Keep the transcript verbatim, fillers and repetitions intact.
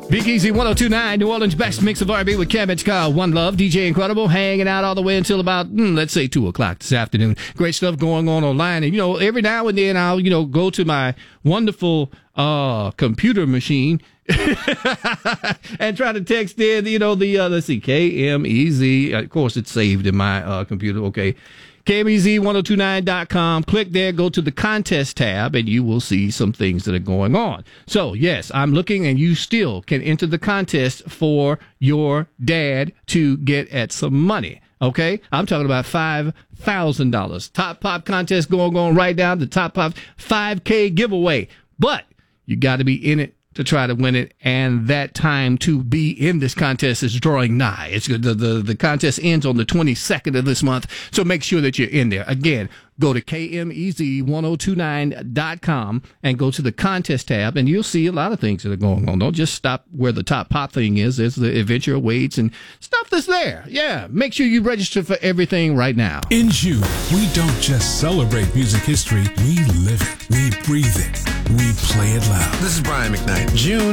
Big Easy one oh two point nine, New Orleans' best mix of R and B with Cabbage Car, One Love, D J Incredible, hanging out all the way until about, mm, let's say, two o'clock this afternoon. Great stuff going on online. And, you know, every now and then I'll, you know, go to my wonderful uh, computer machine and try to text in, you know, the, uh, let's see, K M E Z. Of course, it's saved in my uh, computer. Okay. K M E Z ten twenty-nine dot com. Click there, go to the contest tab, and you will see some things that are going on. So, yes, I'm looking, and you still can enter the contest for your dad to get at some money. Okay? I'm talking about five thousand dollars. Top Pop contest going on right now. The Top Pop five K giveaway. But you got to be in it to try to win it, and that time to be in this contest is drawing nigh. It's the, the the contest ends on the twenty-second of this month, so make sure that you're in there. Again, go to K M E Z ten twenty-nine dot com and go to the contest tab, and you'll see a lot of things that are going on. Don't just stop where the Top Pop thing is. There's the adventure awaits and stuff that's there. Yeah, make sure you register for everything right now. In June, we don't just celebrate music history, we live it, we breathe it, we play it loud. This is Brian McKnight. June